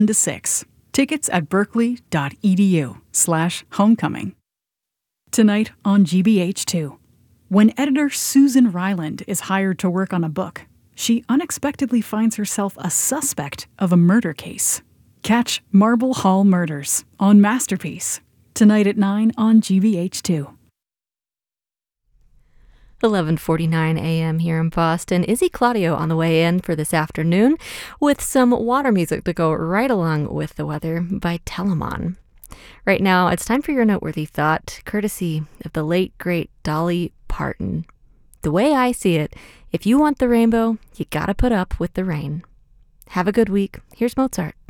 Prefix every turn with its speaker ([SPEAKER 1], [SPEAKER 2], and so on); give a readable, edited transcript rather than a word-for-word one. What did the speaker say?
[SPEAKER 1] to 6. Tickets at berkeley.edu/homecoming. Tonight on GBH2. When editor Susan Ryland is hired to work on a book, she unexpectedly finds herself a suspect of a murder case. Catch Marble Hall Murders on Masterpiece. Tonight at 9 on GBH2.
[SPEAKER 2] 11:49 a.m. here in Boston. Izzy Claudio on the way in for this afternoon with some water music to go right along with the weather by Telemon. Right now, it's time for your noteworthy thought, courtesy of the late, great Dolly Parton. The way I see it, if you want the rainbow, you gotta put up with the rain. Have a good week. Here's Mozart.